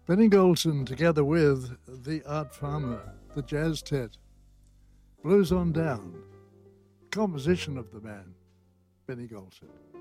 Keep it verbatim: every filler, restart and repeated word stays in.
Benny Golson, together with the Art Farmer, the Jazz Tet, Blues on Down, composition of the man, Benny Golson.